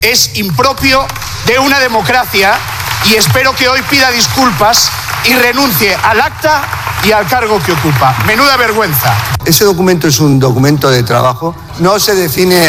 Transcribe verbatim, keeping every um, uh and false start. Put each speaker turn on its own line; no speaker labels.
Es impropio de una democracia y espero que hoy pida disculpas y renuncie al acta y al cargo que ocupa. Menuda vergüenza.
Ese documento es un documento de trabajo. No se define